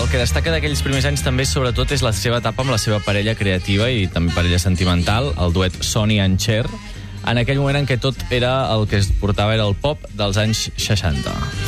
el que destaca d'aquells primers anys també, sobretot, és la seva etapa amb la seva parella creativa i també parella sentimental, el duet Sonny and Cher, en aquell moment en què tot era el que es portava era el pop dels anys 60.